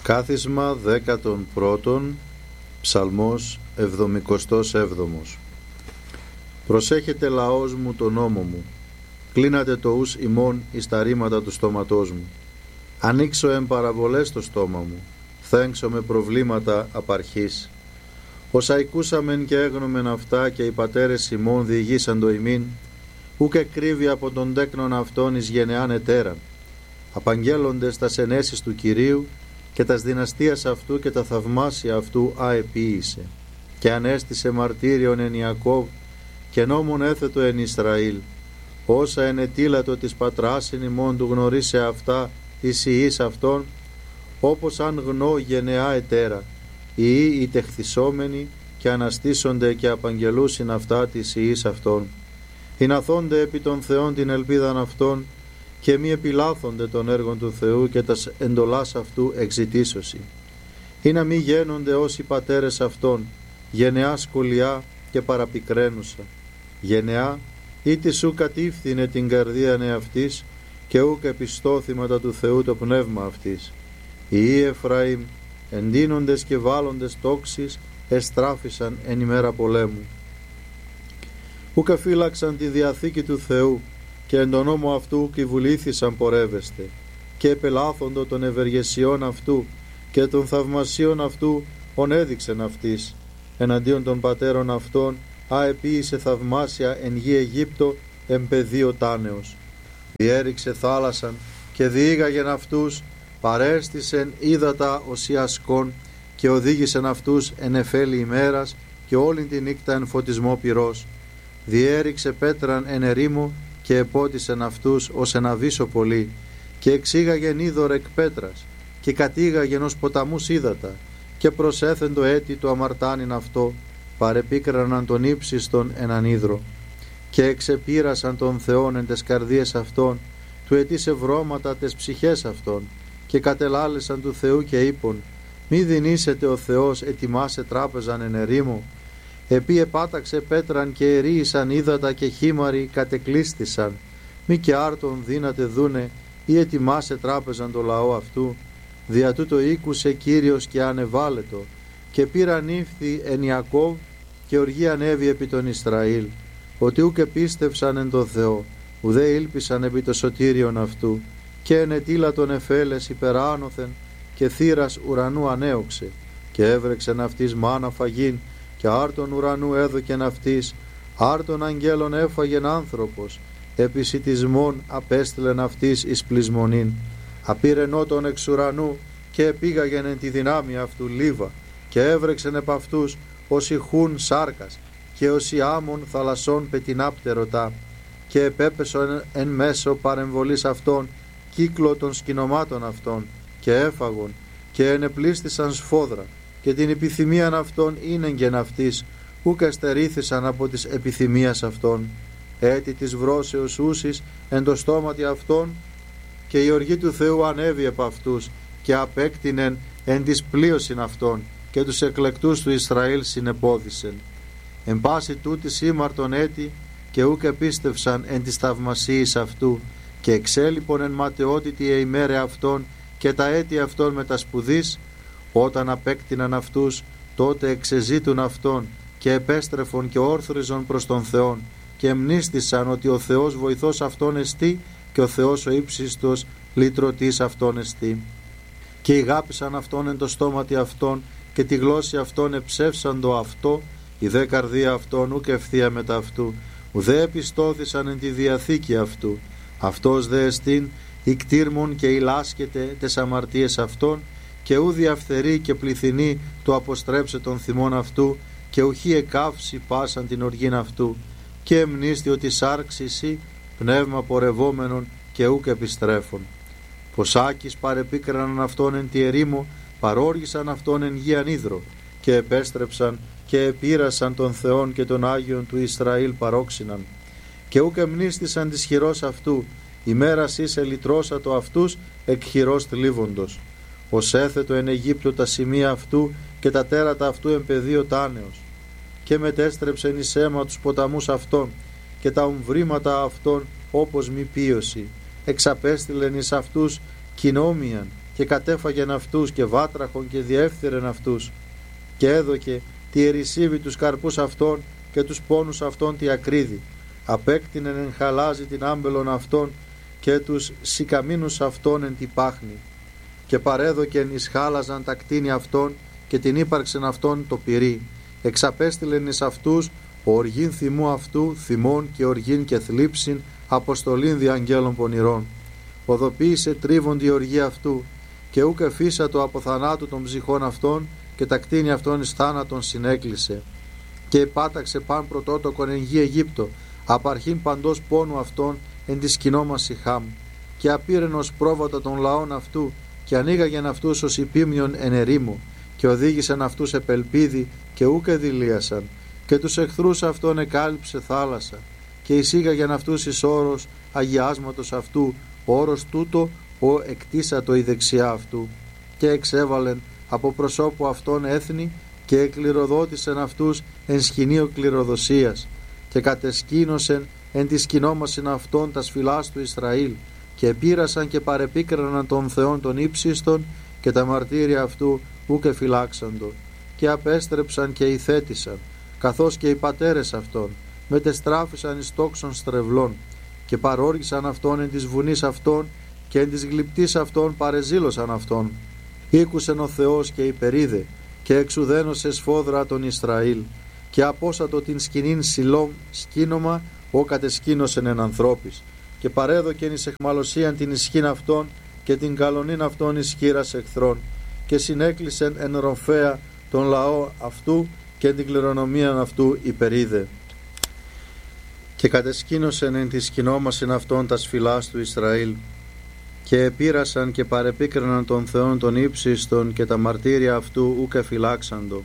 Κάθισμα 11, Ψαλμός 77. Προσέχετε λαός μου τον νόμο μου, κλείνατε το ους ημών εις τα ρήματα του στόματός μου. Ανοίξω παραβολές το στόμα μου, θέγξω με προβλήματα απαρχής. Όσα ακούσαμεν και έγνομεν αυτά και οι πατέρες ημών διηγήσαν το ημίν, ούκ εκκρύβει από τον τέκνον αυτόν εις γενεάν ετέραν. Απαγγέλλοντες τας ενέσεις του Κυρίου και τας δυναστείας αυτού και τα θαυμάσια αυτού αεποίησε. Και ανέστησε μαρτύριον εν Ιακώβ και νόμον έθετο εν Ισραήλ. Όσα ενετήλατο της πατράσιν ημών του γνωρίσε αυτά εις ιής αυτών, όπως αν γνώ γενεά ετέρα, οι τεχθισόμενοι και αναστήσονται και απαγγελούσιν αυτά της ιής αυτών. Ηναθώνται επί των Θεών την ελπίδαν αυτών και μη επιλάθονται των έργων του Θεού και τας εντολάς αυτού εξητήσωση. Ή να μη γένονται ως οι πατέρες αυτών, γενεά σκολιά και παραπικραίνουσα. Γενεά ή τη σου κατήφθηνε την καρδία εαυτής και ούκ επιστώθηματα του Θεού το πνεύμα αυτής. Οι Εφραήμ εντείνοντες και βάλλοντες τόξεις εστράφησαν εν ημέρα πολέμου. Ούκ εφύλαξαν τη διαθήκη του Θεού και εν τον νόμο αυτού κυβουλήθησαν πορεύεστε και επελάθοντο των ευεργεσιών αυτού και των θαυμασίων αυτού ον έδειξεν αυτής. Εναντίον των πατέρων αυτών αεποίησε θαυμάσια εν γη Αιγύπτο εν πεδίο τάνεως. Διέριξε θάλασσαν και διήγαγεν αυτούς, παρέστησεν ύδατα οσιασκών και οδήγησεν αυτούς εν εφέλη ημέρας και όλη τη νύκτα εν φωτισμό πυρός. Διέριξε πέτραν εν ερήμο και επότισεν αυτούς ως εν αβύσσο πολύ και εξήγαγεν είδωρ εκ πέτρας και κατήγαγεν ως ποταμούς ύδατα και προσέθεν το έτη το αμαρτάνιν αυτό, παρεπίκραναν τον ύψιστον εν ανίδρο και εξεπήρασαν τον Θεόν εν τες καρδίες αυτών, του ετήσε βρώματα τες ψυχές αυτών και κατελάλεσαν του Θεού και είπον, μη δυνήσετε ο Θεός ετοιμάσε τράπεζαν εν ερήμο. Επί επάταξε πέτραν και ερίησαν ύδατα και χήμαροι κατεκλείστησαν, μη και άρτον δύνατε δούνε ή ετοιμάσε τράπεζαν το λαό αυτού. Δια τούτο ήκουσε Κύριος και ανεβάλετο και πήραν ύφθη εν Ιακώβ και οργή ανέβη επί τον Ισραήλ, ότι ούκ επίστευσαν εν τον Θεό, ουδέ ήλπισαν επί το σωτήριον αυτού και ενετήλατον εφέλες υπεράνωθεν και θύρας ουρανού ανέωξε και έβρεξεν αυτής μάνα φαγήν και άρτον ουρανού έδωκεν αυτής, άρτον αγγέλων έφαγεν άνθρωπος, επισιτισμόν απέστειλεν αυτής εις πλεισμονήν. Απήρενότον εξ ουρανού και επήγαγεν εν τη δυνάμει αυτού λίβα και έβρεξεν επ' αυτούς όσοι χούν σάρκας και όσοι άμμον θαλασσών πετεινάπτερωτά και επέπεσον εν μέσω παρεμβολής αυτών κύκλο των σκηνομάτων αυτών και έφαγον και ενεπλίστησαν σφόδρα και την επιθυμίαν αυτών ίνεγγεν αυτής, ούκ εστερήθησαν από της επιθυμίας αυτών. Έτη της βρώσεως ούσης εν το στόματι αυτών και η οργή του Θεού ανέβη επ' αυτούς και απέκτηνεν εν της πλείωσιν αυτών και τους εκλεκτούς του Ισραήλ συνεπόδισεν. Εν πάση τούτης ήμαρτον έτη και ούκ επίστευσαν εν της θαυμασίης αυτού και εξέλιπον εν ματαιότητη ημέρε αυτών και τα έτη αυτών με τα σπουδής. Όταν απέκτηναν αυτούς, τότε εξεζήτουν αυτόν και επέστρεφον και όρθριζον προς τον Θεόν και μνήστησαν ότι ο Θεός βοηθός αυτόν εστί και ο Θεός ο ύψιστος λυτρωτής αυτόν εστί. Και ηγάπησαν αυτόν εν το στόματι αυτών και τη γλώσση αυτών εψεύσαν το αυτό, η δε καρδία αυτών ούκ ευθεία μετά αυτού, ουδέ επιστώθησαν εν τη διαθήκη αυτού. Αυτός δε εστίν ικτήρμον και ηλάσκεται τες αμαρτίες αυτών και ου διαφθερεί και πληθυνεί το αποστρέψε των θυμών αυτού και ουχή εκάυσει πάσαν την οργήν αυτού και εμνίστη ότι σάρξει εσύ πνεύμα πορευόμενον και ούκ επιστρέφων. Ποσάκης παρεπίκραναν αυτόν εν τη ερήμο, παρόργησαν αυτόν εν γη ανίδρο και επέστρεψαν και επήρασαν τον Θεόν και τον Άγιον του Ισραήλ παρόξυναν και ούκ εμνίστησαν της χειρός αυτού, ημέρας είσαι λυτρώσατο αυτούς εκ χειρός θλίβοντος. Ως έθετο εν Αιγύπτο τα σημεία αυτού και τα τέρατα αυτού εν πεδίο τάνεως και μετέστρεψεν εις αίμα τους ποταμούς αυτών και τα ομβρήματα αυτών όπως μη πίωση. Εξαπέστειλεν εις αυτούς κοινόμιαν και κατέφαγεν αυτούς και βάτραχον και διέφθυρεν αυτούς και έδωκε τη ερησίβη τους καρπούς αυτών και τους πόνους αυτών τη ακρίδη. Απέκτηνεν εν χαλάζι την άμπελον αυτών και τους σικαμίνους αυτών εν τη πάχνη. Και παρέδοκεν εις χάλαζαν τα κτίνη αυτών και την ύπαρξεν αυτών το πυρί. Εξαπέστειλεν εις αυτούς οργήν θυμού αυτού, θυμών και οργήν και θλίψην, αποστολήν δι' αγγέλων πονηρών. Οδοποίησε τρίβον τη οργή αυτού και ούκ εφίσατο από θανάτου των ψυχών αυτών και τα κτίνη αυτών εις θάνατον συνέκλεισε. Και επάταξε παν πρωτότοκον εν γη Αιγύπτο, απαρχήν παντός πόνου αυτών εν τη σκηνόμαση Χάμ, και απήρεν ως πρόβατα των λαών αυτού και ανοίγαγεν αυτούς ως υπήμνιον εν ερήμου και οδήγησαν αυτούς επελπίδι και ούκ εδηλίασαν και τους εχθρούς αυτών εκάλυψε θάλασσα και εισήγαγεν αυτούς εις όρος αγιάσματος αυτού, όρος τούτο ο εκτίσατο η δεξιά αυτού, και εξέβαλεν από προσώπου αυτών έθνη και εκληροδότησεν αυτούς εν σκηνείο κληροδοσίας και κατεσκήνωσεν εν τη σκηνόμασιν αυτών τα σφυλάς του Ισραήλ και επήρασαν και παρεπίκραναν των θεών των ύψιστων και τα μαρτύρια αυτού ούκ εφυλάξαντο και απέστρεψαν και ηθέτησαν καθώς και οι πατέρες αυτών μετεστράφησαν εις τόξων στρεβλών και παρόργησαν αυτόν εν της βουνής αυτών και εν της γλυπτής αυτών παρεζήλωσαν αυτόν. Ήκουσεν ο Θεός και υπερίδε και εξουδένωσε σφόδρα τον Ισραήλ και απόσατο την σκηνήν Σιλόμ σκήνομα ο κατεσκήνωσεν εν ανθρώπης και παρέδοκεν εις εχμαλωσίαν την ισχύν αυτών και την καλονήν αυτών εις χείρας εχθρών και συνέκλεισεν εν ροφέα τον λαό αυτού και την κληρονομίαν αυτού υπερίδε. Και κατεσκήνωσεν εν τη σκηνόμασιν αυτών τα σφυλάς του Ισραήλ και επήρασαν και παρεπίκραναν των θεών των ύψιστων και τα μαρτύρια αυτού ούκ εφυλάξαντο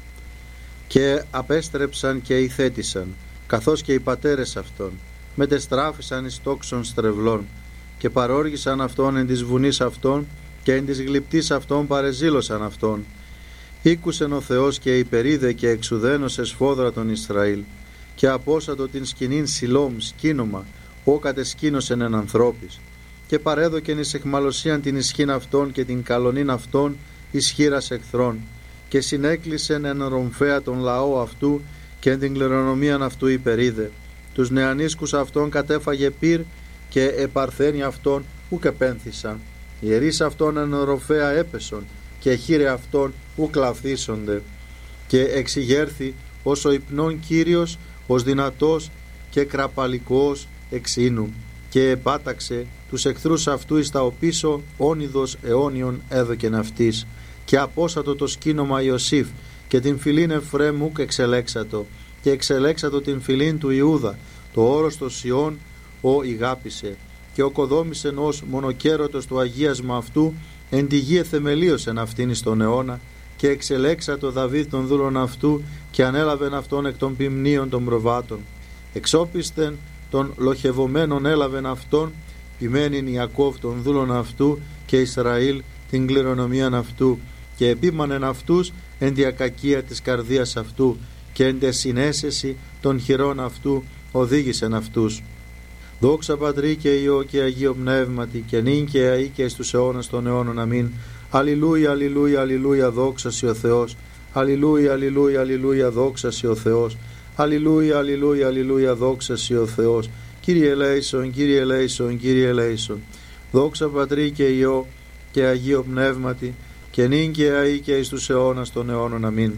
και απέστρεψαν και ηθέτησαν καθώς και οι πατέρες αυτών μετεστράφησαν εις τόξων στρεβλών και παρόργησαν αυτόν εν της βουνής αυτών και εν της γλυπτής αυτών παρεζήλωσαν αυτόν. Ήκουσεν ο Θεός και υπερίδε και εξουδένωσε σφόδρα τον Ισραήλ και απόσατο την σκηνήν Σιλόμ σκήνομα ο κατεσκήνωσεν εν ανθρώπης και παρέδοκεν εις εχμαλωσίαν την ισχύν αυτών και την καλονήν αυτών εις χείρας εχθρών και συνέκλεισεν εν ρομφέα τον λαό αυτού και εν την κληρονομίαν αυτού υπερίδε. Τους νεανίσκους αυτών κατέφαγε πυρ και επαρθένοι αυτών ούκ επένθησαν. Οι ιερείς αυτών εν ροφέα έπεσον και χείρε αυτών ούκ λαυθίσονται. Και εξηγέρθη ως ο υπνών Κύριος, ως δυνατός και κραπαλικός εξήνου και επάταξε τους εχθρούς αυτού εις τα οπίσω όνειδος αιώνιον έδωκεν αυτής και απόσατο το σκήνομα Ιωσήφ και την φυλήν Εφραίμ ούκ εξελέξατο και εξελέξατο την φυλήν του Ιούδα το όρος των Σιών ο ηγάπησε και οκοδόμησεν ως μονοκέρωτος του αγίασμα αυτού εν τη γη εθεμελίωσεν αυτήν εις τον αιώνα και εξελέξατο Δαβίδ των δούλων αυτού και ανέλαβεν αυτόν εκ των ποιμνίων των προβάτων εξόπιστεν των λοχευωμένων έλαβεν αυτόν ποιμένην Ιακώβ των δούλων αυτού και Ισραήλ την κληρονομίαν αυτού και επίμανεν αυτούς εν διακακία της καρδίας αυτού και εν τε συνέσεση των χειρών αυτού οδήγησεν αυτούς. Δόξα Πατρί και Υιό και Αγίο Πνεύματι και νυν και αεί και εις τους αιώνας των αιώνων. Αμήν. Αλληλούια, αλληλούια, αλληλούια, δόξα σοι ο Θεός. Αλληλούια, αλληλούια, αλληλούια, δόξα σοι ο Θεός. Αλληλούια, αλληλούια, αλληλούια, δόξα σοι ο Θεός. Κύριε ελέησον, Κύριε ελέησον, Κύριε ελέησον. Δόξα Πατρί και Υιό και Αγίο Πνεύματι και νυν και αεί και εις τους αιώνας των αιώνων. Αμήν.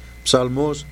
Ψαλμός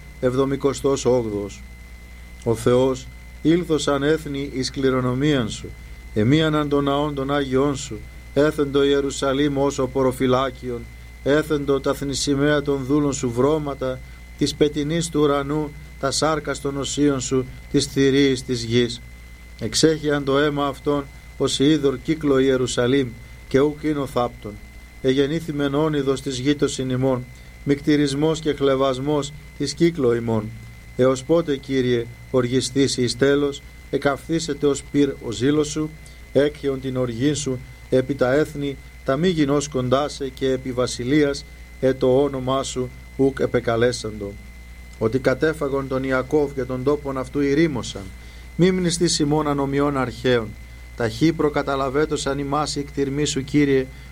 78. Ο Θεός ήλθος αν έθνη εις κληρονομίαν σου, εμίαναν των ναών των Άγιών σου, έθεντο Ιερουσαλήμ ως ο ποροφυλάκιον, έθεντο τα θνησιμαία των δούλων σου βρώματα, της πετινής του ουρανού, τα σάρκας των οσίων σου, της θηρίης της γης. Εξέχειαν το αίμα αυτών ως είδωρ κύκλο Ιερουσαλήμ και ουκ είναι ο θάπτων. Εγεννήθη μεν όνειδος της γήτωσιν ημών, μικτηρισμός και χλεβασμός της κύκλο ημών. Έως πότε, Κύριε, οργιστήσει εις τέλος, εκαυθήσετε ως πυρ ο ζήλος σου, έκχεον την οργή σου επί τα έθνη, τα μη γινώς κοντάσε και επί βασιλείας, το όνομά σου ουκ επεκαλέσαντο. Ότι κατέφαγον τον Ιακώβ και τον τόπον αυτού ηρήμωσαν, μη μνηστείς ημών ανομιών αρχαίων. Ταχύ προκαταλαβέτωσαν ημάς η κτηρμή σου, Κύριε,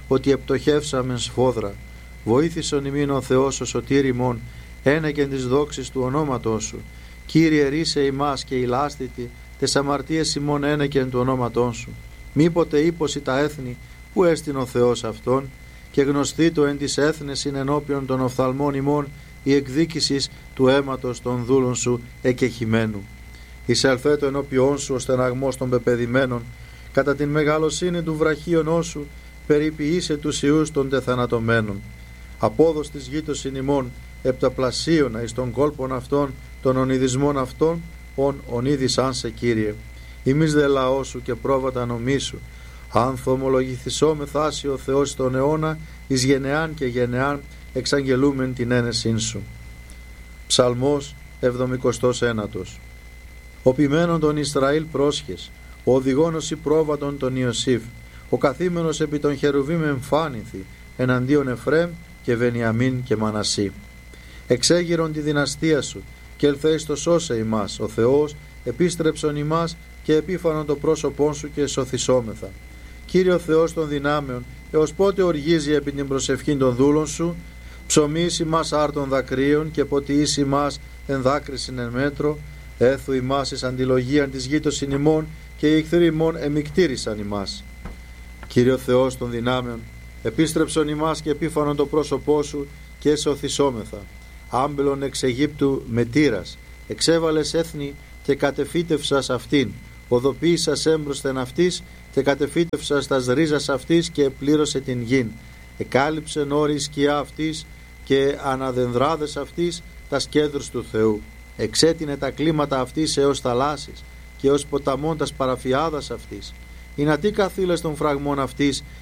ότι επτοχεύσαμεν σφόδρα. Βοήθησον ημίν ο Θεός ο σωτήρ ημών, ένεκεν της δόξης του ονόματός σου. Κύριε, ρίσε ημάς και ηλάστητη, τες αμαρτίες ημών ένεκεν του ονόματός σου. Μήποτε ύποσι τα έθνη, που έστειν ο Θεός αυτόν, και γνωστή το εν της έθνεσιν ενώπιον των οφθαλμών ημών η εκδίκησης του αίματος των δούλων σου εκεχημένου. Εισελθέτω ενώπιόν σου ο στεναγμός των πεπεδημένων, κατά την μεγαλοσύνη του βραχίωνός σου περιποιήσε τους ιούς των τεθανατωμένων. Απόδος της γήτωσιν ημών επταπλασίωνα εις των κόλπων αυτών των ονειδισμών αυτών, ονείδησαν σε Κύριε. Ημείς δε λαός σου και πρόβατα νομίσου, αν θομολογηθισόμεθ άσει ο Θεός τον αιώνα, εις γενεάν και γενεάν εξαγγελούμεν την ένεσήν σου. Ψαλμός 79. Ο ποιμένον των Ισραήλ πρόσχες, ο οδηγόνος υπρόβατον τον Ιωσήφ, ο καθήμενος επί των χερουβίμ εμφάνηθη, εναντίον Εφρέμ και Βενιαμίν και Μανασί. Εξέγειρον τη δυναστεία σου, και ελθέεις το σώσε ημάς, ο Θεός, επίστρεψον ημάς και επίφανον το πρόσωπόν σου και σωθησόμεθα. Κύριε ο Θεός των δυνάμεων, έως πότε οργίζει επί την προσευχήν των δούλων σου, ψωμίσει μας άρτων δακρύων και ποτιήσει μας εν δάκρυσιν εν μέτρο, έθου ημάς εις αντιλογίαν της γήτωσιν ημών και οι εχθροί ημών εμικτήρισαν ημάς. Κύριε ο Θεός των δυνάμεων, επίστρεψον ημάς και επίφανον το πρόσωπό σου και σωθησόμεθα. Άμπελον εξ Αιγύπτου με τύρας, εξέβαλες έθνη και κατεφύτευσας αυτήν, οδοποίησας έμπροσθεν αυτής και κατεφύτευσας τας ρίζας αυτής και επλήρωσε την γην. Εκάλυψεν όρη η σκιά αυτής και αναδενδράδες αυτής τας κέδρους του Θεού. Εξέτεινε τα κλίματα αυτής έως θαλάσσης και έως ποταμών τας παραφιάδας αυτής. Η να τι καθήλες των φραγμών αυτής